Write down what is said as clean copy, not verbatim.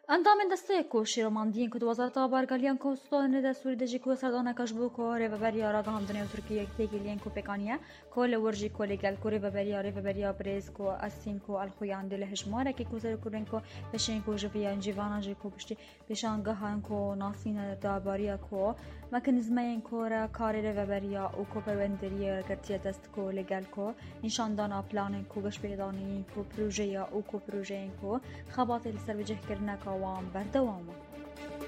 اندام دسته کو شیروماندین که 2000 بارگالیان کو ستون ده سوری دجی کو سردانه کاش بو کو ره ببریا را گاندنه ترکیه تگیلین کو پکانیه کو لورجی کو لگل کو ره ببریا برز کو اسین کو الخویان دل هجماره کی کو زر کورن کو بشین کو جویا انجیوانا جی کو پشتی بشان گهان کو ناسین داباریا کو مکانیزمین کو را کار ره ببریا او کو پروندریه گرتیه دست کو لگل کو نشان دانا پلان کو گش پیدانی کو پروژه یا او کو پروژه کو خبات سر وجه کرنا وام بردوامه